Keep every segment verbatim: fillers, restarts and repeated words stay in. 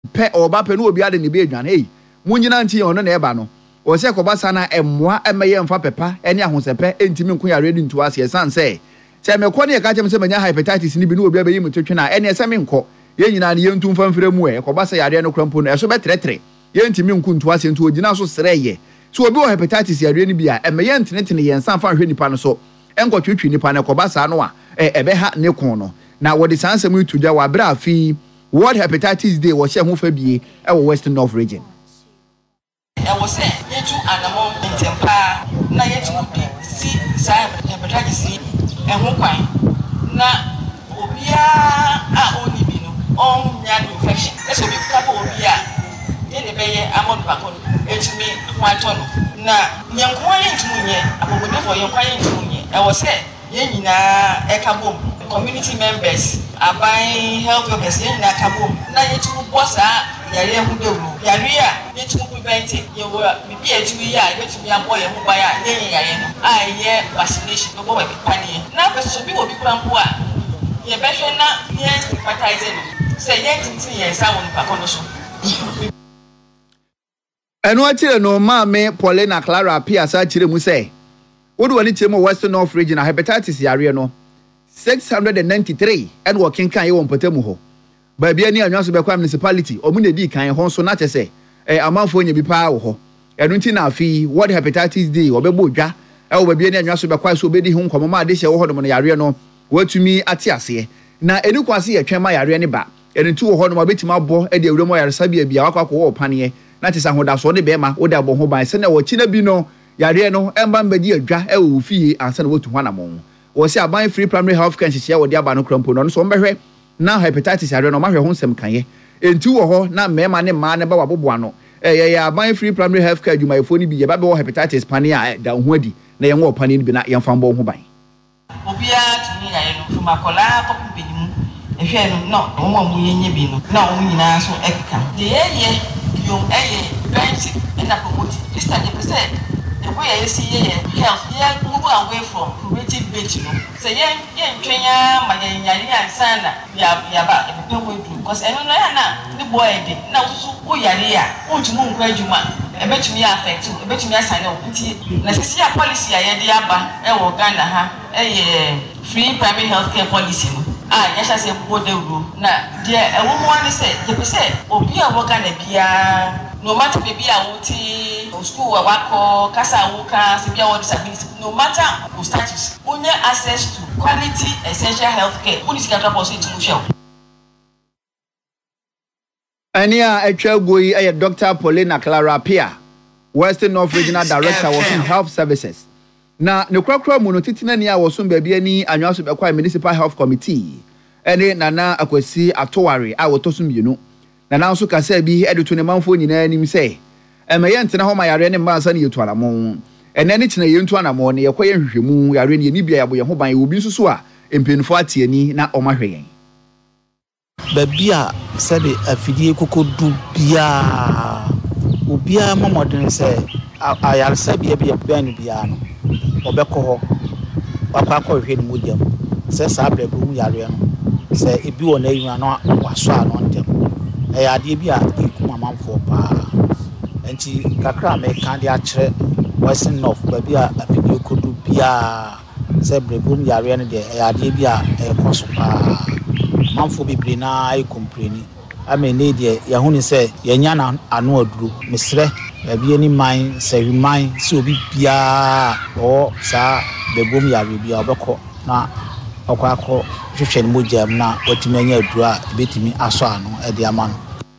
pe oba pe no obi ade ne be adwan hey munyina nti ono na eba no o se ko basa na emmoa emeye mfa pepa ene ahosepe entimi nko yare di ntu ase san se se me ko ne ka chem se manya hepatitis ni bi no obi abeyi mutwetwe na ene se me nko ye nyina ne yentu mfa mfrɛ mu e ko basa yare no krampo no eso betretre ye ntimi nko ntu ase ntu ogina so sereye so obi o hepatitis yare ni bi a emeye ntenetene ye nsan fa hwe nipa no so enko twetwe nipa ne ko basa no a ebe ha ne kon no na wo de sansem itudwa wa bra afi World Hepatitis Day was here for be our Western North region. I was saying, you two animal in Tempa, na yet to be see side hepatitis C and one kind. Na Obia are only been on yan infection. That's what we call Obia. In the bay, I'm on back on it to me, one ton. Na young quiet to me, I will go for your quiet to me. I was saying, Yenina Ekabum. Community members are buying health workers in Nakabo. Now, you two boss are Yaria who do. Yaria, you two prevent it. You will be a two year, you to be a boy who buy a Yaria. I hear vaccination to go with Pani. Now, the should be what people are poor. You better not hear stigmatizing. Say, yes, yes, I want to. And what you know, Mamma, Paulina Clara, Pia, Sachire Muse. What do I need to know Western North region? Hepatitis Yaria no. six hundred ninety-three and working kan ye won Potemu ho ba bia ni anwaso be kwa municipality o mu na di kan ho so na chese eh amanfo nya bi pa wo ho enu nti na afi World Hepatitis Day obebo dwa e wo ba bia ni anwaso be kwa so obedi hu nkomo ma de hye wo ho no yare no watumi ate ase na enu kwase ye twema yare ne ba enu nti wo ho no ma betima bo e de awremo yare sabia bia wakwa ko wo pane na chese ho da so ne be ma wo da bo ho ban se na wo chi na bi no yare no emba mbadi adwa e wo fie ansa na wotu hwana mo was a buying free primary health care share with the abano crampo no so mbehwe na hepatitis are no mahwe ho nsem kanye enti wo ho na mema ne ma ne ba waboboa no eh ya buying free primary health care jumayefo ni bi ye ba be wo hepatitis pani a da ho adi na ye wo pani ni bi na ye mfa mbo ho ban obia tumi ya ye no from akola ko pedi mu ehwe no no wo mo mu yenye bi no na wo nyina so ekeka de ye ye yo eye bench and promote this time you say the way I see health, yeah, move away from creative bitch, you know. Say, yeah, yeah, Kenya, my Yaya, Sana, Yaba, and the way to because I don't know, the boy did. Now, who Yaria, who to move graduate, I bet me affect you, I bet me a sign of pity. Let's see a policy, I had the Abba, a Waganda, a free private health care policy. Ah, yes, I say, what they do. Now, dear, a woman said, you say, oh, be a Waganda, no matter maybe I will school or work casa wuka severe or disability, no matter who status, only access to quality essential health care. Who is going to proceed to show? Ania Echegui, a Doctor Paulina Clara Pia, Western North Regional Director of Health Services. Na ne kwakwa mu no titina ni a wosun baabi ani anwaso be kwa Municipal Health Committee. Ene nana akwasi atoware a wotosun bienu. Nana nso kasa bi edeto ne manfo nyina anim sei. Emeye ntena ho ma yare ne mbansa ne yetu alamon. Ene ne kina yentu anamon ne yekoye nhwehwemu yare ne ni bia yabo ye ho ban obi nsusu a empenfo atiani na omahwe yen. Babia said afidie kokodu bia obia momodin se ayar sabia bia ban bia no obekọ ho akwa akọ hwe ne mojam se sa abrebu yare no se ebi wona yuna no waso ano ntem e ade bia ikuma manfo pa enti kakra me kan dia kire Western North babia afidie kodu bia se abrebu yare no de e ade bia e koso pa manfo bibiri na ai compreni amene de ya huni se yenya na anu aduru mesre bia ni man se man si obi bia o sa begom ya bia obekọ na akwa akọ hwehwe ni mojam na otimi anya aduru a betimi aso anu e de ama no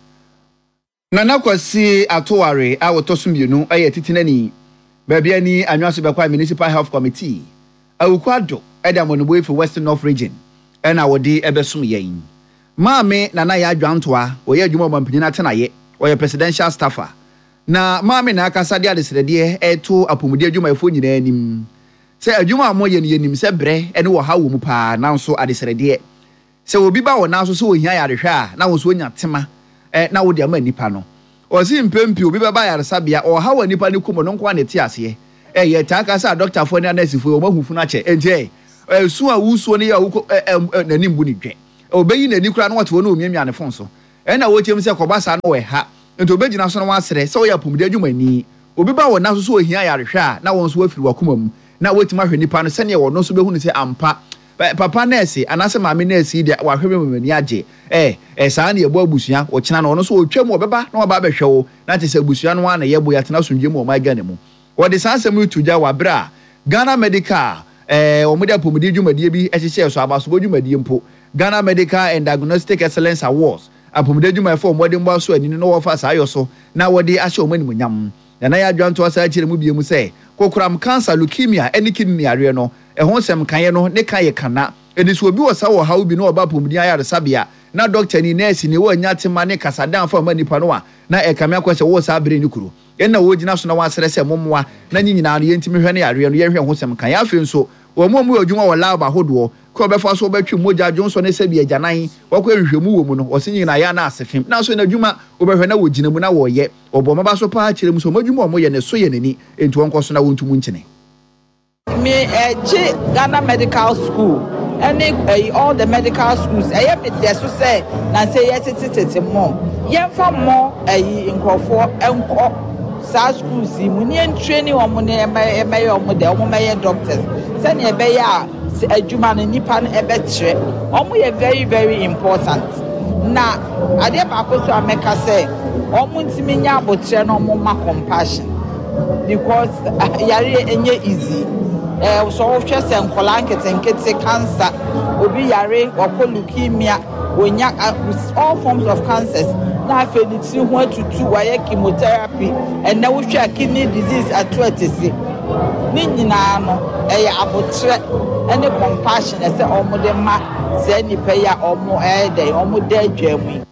Nana Kwasi Atoware a wotosum bienu aye titinani bia ni anwaso bekwa Municipal Health Committee awukwado e de amonobo for Western North region ena wodi ebesum yen maame nana ya adwantoa oye adwuma mampanyina tenaye oye presidential staffer na maame na akasa de adesrede eto apomudi adwuma efo nyina anim se adwuma amoye ne yanim se bre ene wo ha wo mu pa na nso adesrede se obi ba wo na nso se ohia yarehwe a na wo so onya tema eh na wo de ama nipa no ozi mpempi obi ba ba yaresabia o ha wa nipa ne kumo no nkwa ne ti ase eh ye ta akasa doctor fo ne nurse fo o mahufu na che enje esu a wusuo ne ya wo nanim bu ni dwe obeyi nani kura no wate wo no omiamia ne fonso ɛna wɔkyem sɛ kɔbasa no wɔ ha nti obɛgyina so no wasrɛ sɛ wɔyɛ apɔmuden adwumani obi ba wɔ na so so ohia yarehwɛ a na wɔn so wafiri wakoma mu na wɔtumi ahwɛ nipa no sɛnea wɔn no so bɛhu no sɛ ampa papa nurse anase maame nurse yi de wahwɛ me mamani agye eh eh saa ne yɛbɔ abusua wɔkyena no ɔno so ɔtwa mu ɔbɛba na ɔba bɛhwɛ wo na kyɛ sɛ abusua no ana yɛbɔ yɛtena so ndwe mu ɔma ga ne mu wɔde saa asɛm yi to gya wabra Ghana Medical eh ɔmo de apɔmuden dwumadie bi ɛhyehyɛ so abasobɔ dwumadie mpo Ghana Medical and Diagnostic Excellence Awards apɔmuden dwumayɛfo ɔmo de mbɔ so ani no wɔfa saa yɔ so na wɔde ahyɛ ɔmo animonyam na na yɛ adwanto asa akyire mu bie mu sɛ kokoram cancer leukemia ɛne kidney are no ɛho nsɛm kan no ne kan yɛ kana ɛni so obi wɔ sa wɔ hawo bi no ɔba apɔmuden ayaresabea na doctor ni nurse ni wɔ nya tema ne kasadan fa ma nipa no a na ɛkame akɔsɛ wɔ sa abere ni kuro ɛna wɔ gyina so na wɔasrɛ sɛ mommoa na nyi nyinaa no yɛntimi hwɛ ne yare no yɛhwɛ ho nsɛm kan afei nso wɔ mo mu adwuma wɔ lab ahodoɔ kɔ bɛfa so bɛtwe mogya dwonso ne sɛ bi agyanan wɔkɔ nhwɛmu wɔ mu no ɔse nyina ya na asefem na so na adwuma wɔbɛhwɛ na wɔgyina mu na wɔyɛ ɔbɔ maba so paa kyerɛ mu so madwuma ɔmo yɛ ne so yɛ nani enti wɔnkɔ so na wɔntumu nkyene me eje Ghana Medical School any uh, all the medical schools I am there so say na say yes tete mo yemfa mo ayi nkofo enko sa schools mu ni training omo ne emeye omo de omo meye doctors say na ebe ya adwuma no nipa no ebe kire omo ye very very important na ade ba ko so ameka say omo ntimi nya abotire no omo ma compassion because uh, yare enye easy eh so wo hwɛ sɛ nkola nketenkete cancer obi yare wakɔ leukemia onya all forms of cancers na afeniti ho atutu wayɛ chemotherapy and na wo hwɛ kidney disease atwetese ni nyinaa no ɛyɛ abotre ɛne compassion ɛsɛ ɔmo de ma sɛ nipa ya ɔmo ɛyɛ ɔmo de adwamu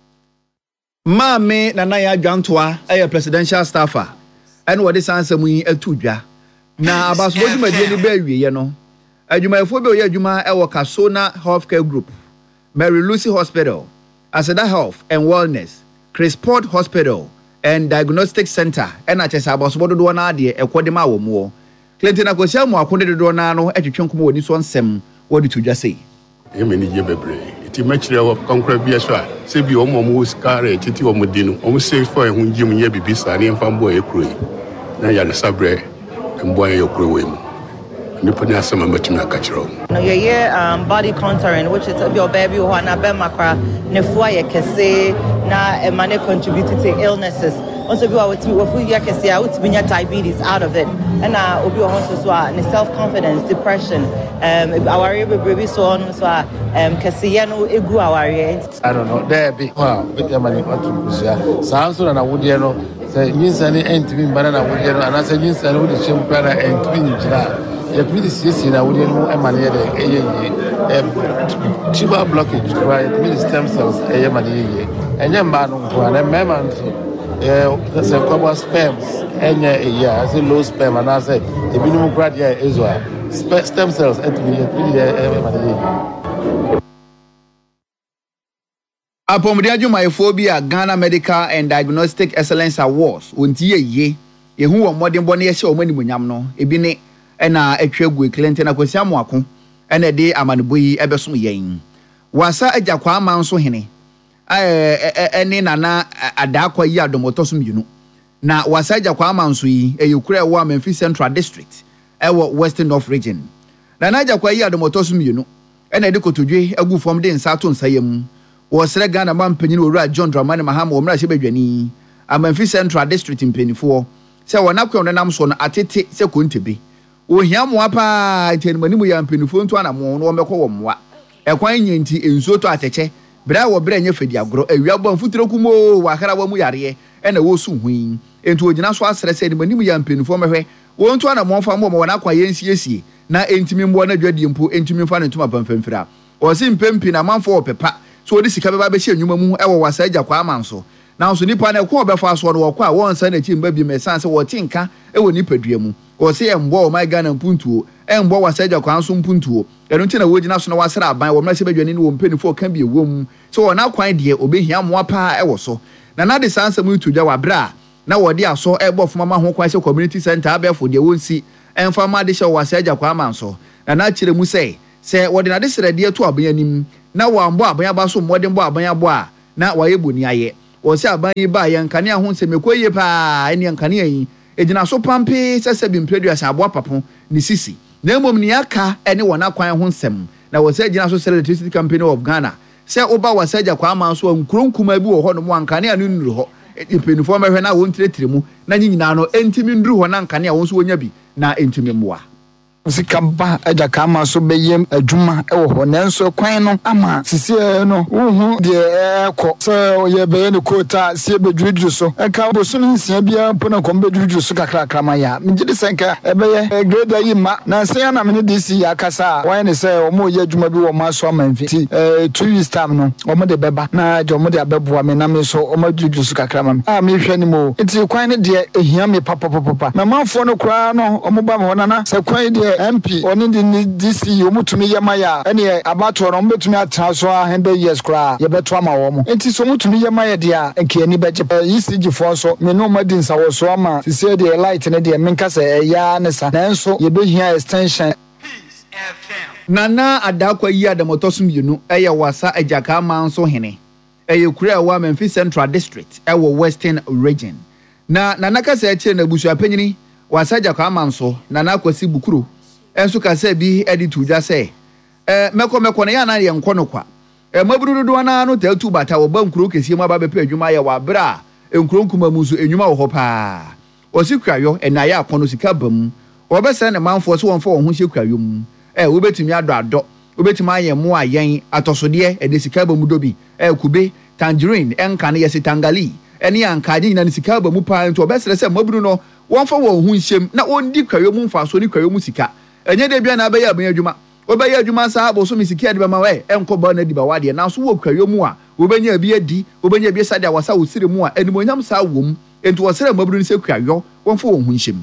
maame nana ya adwantoa ɛyɛ presidential staffer ɛne wɔde sansɛm yi atu dwa na abasobɔ dwumadie ni ba awie no adwumayɛfo bi oyɛ adwuma ɛwɔ Kasona Healthcare Group, Mary Lucy Hospital, Aseda Health and Wellness, Chris Port Hospital and Diagnostic Center ɛna kyɛ sɛ abasobɔ dodoɔ na adeɛ ɛkɔ de ma wɔ mu Clinton akosia mu akonde dodoɔ na no ɛtwetwe nkɔmɔ wɔ ni so nsɛm wɔde to dwa sei yɛmɛni gye bebree ti mɛkyerɛ wɔ konkora bi so a sɛ bi ɔmo ɔmo skare titi ɔmo di no ɔmo sɛ fo ɛho gye mu nyɛ bibi sa ne mfa mbɔ ekuro yi na ya ne sabrɛ mbɔ yɛ ekuro wɔ mu nipa ne asɛm amatumi aka kyerɛ ɔmo no yɛ yɛ um body contouring which is bi ɔbaa bi hɔ na bɛma kra ne fo ayɛ kɛse na ɛma ne contribute to illnesses also bi wɔ wɔtumi wɔfo yɛ kɛse a wɔtumi nya diabetes out of it ɛna obi wɔ hɔ nso so a ne self confidence depression um awareɛ bebree so ɔno so a um kɛseyɛ no egu awareɛ I don't know there be wow bit am ani ɔto kusia saa nso na wodeɛ no sɛ nyinsa ne ɛntimi mbana na wodeɛ no anasɛ nyinsa ne wode hyɛm kra na ɛntimi ngyina yɛtumi de siesie na wodeɛ no ɛma ne yɛ dɛ ɛyɛ yie tuber blockage kora yɛtumi de stem cells ɛyɛ ma ne yɛ yie ɛnyɛ mmaa no nko a na mmarima nso sɛ nkɔbɔ sperms ɛnyɛ ɛyie a sɛ low sperm anaasɛ ebinom kora deɛ ɛzo a stem cells ɛtumi yɛtumi de ɛma ne yɛ yie apɔmuden adwumayɛfoɔ bi a Ghana Medical and Diagnostic Excellence Awards wonti yɛ yie yehu wɔ mmɔden bɔ ne yɛhyɛ wɔn animonyam no ebi ne ɛna atwa gu Clinton akosia moako ɛna de amanebo yi ɛbɛsom yɛn wasa agya kwa ama nso hene ɛne nana adakwa yi adomɔtɔ so mmienu na wasa agya kwa ama nso yi ɛyɛ kura ɛwɔ Amemfi Central District ɛwɔ Western North Region nana agya kwa yi adomɔtɔ so mmienu ɛna de kotodwe agu fam de nsa to nsa yam wɔsrɛ Ghana man panyin owura John Dramani Mahama wɔ mmara hyɛ badwani Amemfi Central District mpanyinfoɔ sɛ wɔn akɔn nenam so no atete sɛ kontebe ohia moa pa tenimani mu ya mpanyinfoɔ nto anamo no wɔmɛkɔ wɔ moa ɛkwan nyenti ensuo to atɛkyɛ bra wɔ bra nyɛ fedi agoro awia bɔ mfuturo kumo wakara wɔ mu yareɛ ɛna wɔ su huin enti ogina so asrɛ sɛ tenimani mu ya mpanyinfoɔ mɛhwɛ wɔn to anamo fa mo wɔn akwa yɛnsiesie na entimi mbo na dwadie mpo entimi fa ne ntoma pamfamfira wɔsi mpempi na manfo ɔpepa so odi sika beba be hye anwuma mu e wo wasa agya kwa amanso na nso nipa na ko obefa so no wo kwa won sa na chi mba bi mesan se wo tinka e wo nipadua mu wo se embo o my Ghana mpuntuo embo wasa agya kwa anso mpuntuo eno nti na wo gina so na wasra aban wo mra se badwani ne wo mpenifo ka bi ewom so wo na kwan de obehia moa pa e wo so na na de sansa mu tudwa wa bra na wo de aso e bo foma ma ho kwan se community center abefo de wonsi emfa ma de hye wasa agya kwa amanso na na kyerɛ mu se se wo de na de srade to aban anim na wo ambo aban aba so modern bo aban abo a na waye boni aye wo se aban yi ba ye nkane ho nsem ekoye pa ene nkane yi ejina so pampe sese bi mpredua abo papo ni sisi na emom ni aka ene wona kwan ho nsem na wo se ejina so Electricity Company of Ghana se oba wasaja kwa ama so nkronkuma bi wo ho no mo nkane anu nuru ho ipeniform ehwe na wo ntretire mu na nyina no entimi nduru ho na nkane a wo so wonya bi na entimi moa sikamba eja kama so beyem adwuma ewo ho nanso kwan no ama sisie no uhu de ekọ so ye be ne kota sie bedwudwu so enka boso no nsia bia mpo na kom bedwudwu so kakra krama ya mgidi senka ebe ye grade yi ma na se na me de si ya kasa wan ne se omo ye adwuma bi wo ma so amanfi ti eh two years time no omo de beba na je omo de abeboa me na me so omo bedwudwu so kakra ma ah me hwe ni mo nti kwan ne de ehia me papa papa na manfo no kra no omo ba me ho na se kwan de M P oni di D C omutumi yema ya ene abato no mbetumi atra so one hundred years kra ye beto ama wo mo enti so omutumi yema ya dia enke ani beje E C G for so me no madi nsawo so ama sisi de light ne de menka se ya ne sa nanso ye behia extension Nana adakwa yi adamotosom yenu eye wasa ajaka manso hene eye kura wa Memphis Central District ewo Western Region na nana kasa eche na busu apanyini wasa ajaka manso nana kwasi bukuru enso kasa bi editu ja se eh meko meko na ya na ye nkono kwa eh maburu do na no tatu bata wo bankuro kesi mu ababe pe adwuma ye wa bra enkuro nkuma musu enwuma wo hopa osikwayo ena ya akono sika bam obesa na manfo so wonfo wo ho hye mu eh wo betumi ado ado wo betumi aye mu ayen atosode e de sika bam do bi eh kube tangerine enka na yesi tangali eni anka anye na sika bam pa nto obesere se maburu no wonfo wo ho hyem na ondi kwayo mu mfa so ni kwayo mu sika enye de bia na abeya aban adwuma obeya adwuma sa abo so misiki de bama we enko ba na di ba wade na so wo kwayo mu a obenya bi adi obenya bi sade awasa wo sire mu a enimonyam sa wom ento wo sire maburu ni se kwayo wonfo wo ho hyem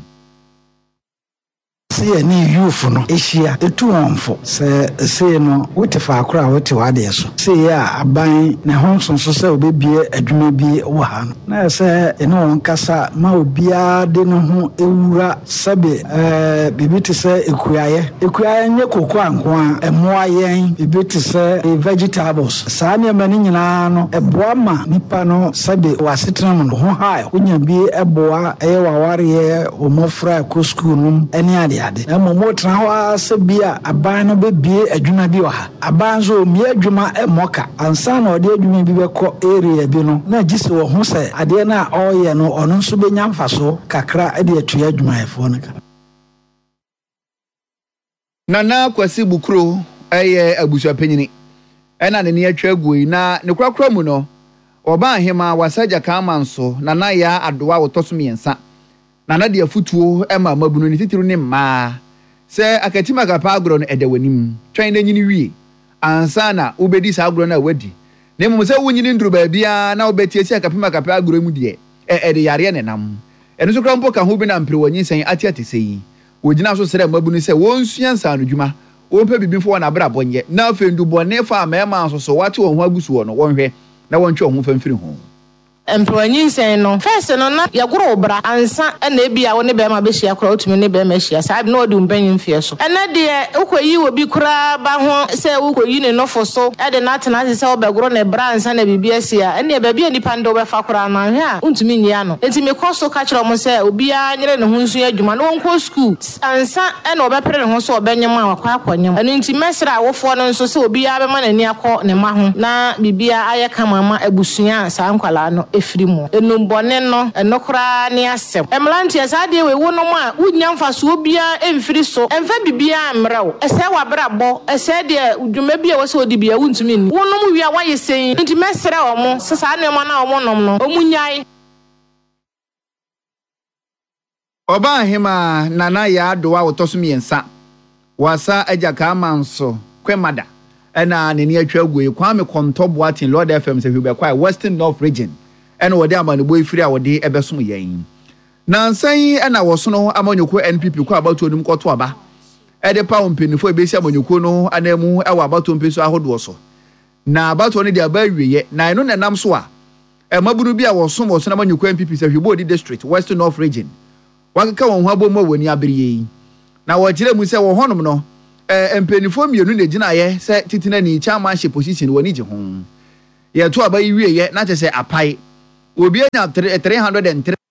se ni youth no ehia etu onfo se se no wote fa akora wote wade so se ya aban na honso so se obebie adwuma bi wo ha no na se eno wonkasa ma obia de no ho ewura sabe eh bibiti se ekuaye ekuaye nye koko anko a emoa yen bibiti se vegetables saa ne mani nyina no eboa ma nipa no sabe wasetena no ho ha onya bi eboa eye waware omofra ko school num eni ade na momo tra ho asebia aban no bebie adwuma bi wa aban so mi adwuma emoka ansa na ode adwuma bi beko area bi no na gise wo ho se ade na oye no ono nso benya mfaso kakra ade atu adwuma efo no ka Nana kwasi bukuro eye abusu apanyini ena ne ne atwa guyi na ne kwakra mu no oba ahema wasaja ka amanso nana ya adowa wotosom yensa nana de afutuo ema mabunu ni titiru ne mma se akatima kapa agro no edawanim twan na nyini wie ansa na ubedi sa agro na wadi ne mum se wunyini nduru ba bia na obetie si akapima kapa agro mu de e e de yare ne nam eno so krampo ka ho bi na mpre wanyi sen ati ati sei wogina so sere mabunu se wonsua nsa no dwuma wonpa bibinfo na bra bonye na afendu bone fa mema so so wate won ho agusu no wonhwe na wontwe ho famfiri ho employee say no first no na yagoro bra ansa na ebia wo ne be ma be hia kora otumi ne be ma hia sa na odi mpanyin fie so ena de ukoyi obi kura ba ho say ukoyi ne no fo so e de na tena say obegoro ne bra ansa na bibia sia ene be bia nipa ndo be fa kora na hwe a untumi nyia no enti me koso ka kira mo say obi a nyere ne ho nsu adwuma no wonko school ansa ena obepere ne ho so obenyem a wakwa akwanyem eno enti mesra awofo no nso say obi a be ma na ni akọ ne ma ho na bibia aye kama ma abusua sa nkwala no efrimu enumbone no enokra ne asem emlantia sade we wo no ma wunya mfaso bia emfiri so emfa bibia amrew ese wa brabo ese de udwuma bia wo se odi bia wuntumi ni wo no mu wi a waye sen nti mesere omo sesa ne mo na omo nom no omunyai oba ahema nana ya adowa wotosom yensa wasa ajaka amanso kwemada ena ne ne atwa guye kwame kontobo atin Lord F M se hwe be kwa Western North Region ena wode amanebo ifiri a wode ebesom yen na nsan ena wosono amanyoko N P P kwa abato onum kwoto aba ede pa ompenifo ebesi amanyoko no anamu ewa abato ompeso ahodo so na abato ne de aba wiye na eno nenam so a e maburu bi a wosom wosono amanyoko N P P se hwebodi district Western North Region wakaka won ho abomo wani abiriye na wo kire mu se wo honom no eh empenifo mienu ne gina ye se titina ni chairmanship position wani je ho yɛto aba yi wie yɛ na kyɛ sɛ apae obi anya three hundred and three